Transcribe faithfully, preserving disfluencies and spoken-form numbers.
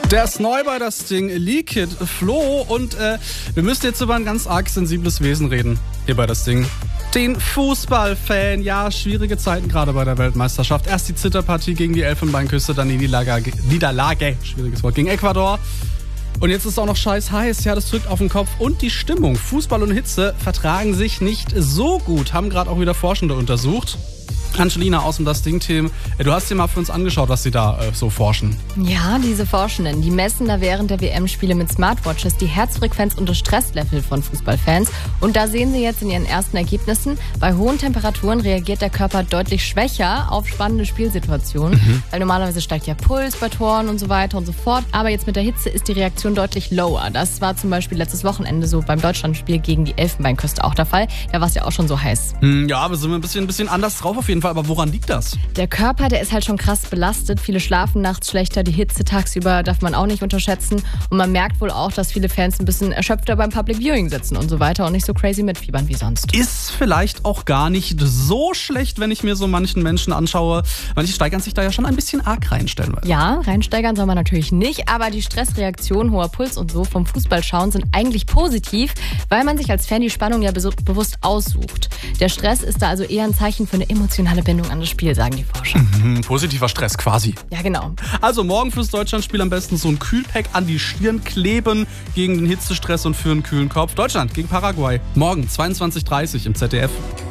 Der ist neu bei das Ding, Lee-Kid, Flo und äh, wir müssen jetzt über ein ganz arg sensibles Wesen reden, hier bei das Ding. Den Fußballfan, ja, schwierige Zeiten gerade bei der Weltmeisterschaft. Erst die Zitterpartie gegen die Elfenbeinküste, dann die Niederlage, Niederlage, schwieriges Wort, gegen Ecuador. Und jetzt ist es auch noch scheiß heiß, ja, das drückt auf den Kopf. Und die Stimmung, Fußball und Hitze vertragen sich nicht so gut, haben gerade auch wieder Forschende untersucht. Angelina aus dem Das Ding-Team, du hast dir mal für uns angeschaut, was sie da äh, so forschen. Ja, diese Forschenden, die messen da während der W M-Spiele mit Smartwatches die Herzfrequenz und das Stresslevel von Fußballfans. Und da sehen sie jetzt in ihren ersten Ergebnissen, bei hohen Temperaturen reagiert der Körper deutlich schwächer auf spannende Spielsituationen. Mhm. Weil normalerweise steigt ja Puls bei Toren und so weiter und so fort. Aber jetzt mit der Hitze ist die Reaktion deutlich lower. Das war zum Beispiel letztes Wochenende so beim Deutschlandspiel gegen die Elfenbeinküste auch der Fall. Da war es ja auch schon so heiß. Ja, aber sind wir ein bisschen, ein bisschen anders drauf auf jeden Fall. Aber woran liegt das? Der Körper, der ist halt schon krass belastet. Viele schlafen nachts schlechter, die Hitze tagsüber darf man auch nicht unterschätzen. Und man merkt wohl auch, dass viele Fans ein bisschen erschöpfter beim Public Viewing sitzen und so weiter und nicht so crazy mitfiebern wie sonst. Ist vielleicht auch gar nicht so schlecht, wenn ich mir so manchen Menschen anschaue. Manche steigern sich da ja schon ein bisschen arg reinstellen. Ja, reinsteigern soll man natürlich nicht, aber die Stressreaktion, hoher Puls und so vom Fußballschauen sind eigentlich positiv, weil man sich als Fan die Spannung ja bewusst aussucht. Der Stress ist da also eher ein Zeichen für eine emotionale Bindung an das Spiel, sagen die Forscher. Mhm, positiver Stress quasi. Ja, genau. Also morgen fürs Deutschlandspiel am besten so ein Kühlpack an die Stirn kleben gegen den Hitzestress und für einen kühlen Kopf. Deutschland gegen Paraguay. Morgen zweiundzwanzig Uhr dreißig im Z D F.